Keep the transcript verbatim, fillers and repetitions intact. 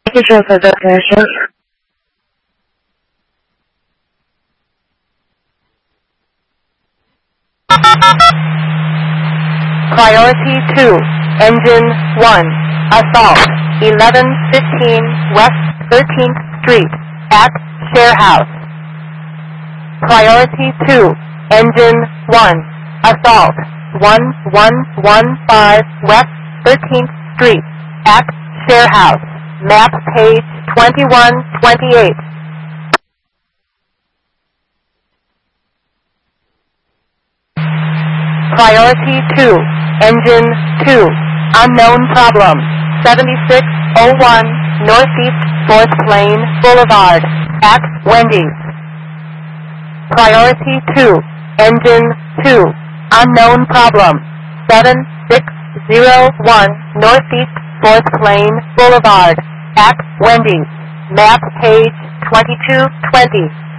记住哥哥的声音。 Priority two, Engine one, Assault, eleven fifteen West thirteenth Street, at Share House. Priority two, Engine one, Assault, eleven fifteen West thirteenth Street, at Share House, map page twenty-one twenty-eight. Priority two, Engine two, Unknown Problem, seventy-six oh one Northeast fourth Lane Boulevard, at Wendy's. Priority two, Engine two, Unknown Problem, seven six oh one Northeast fourth Lane Boulevard, at Wendy's. Map page twenty-two twenty.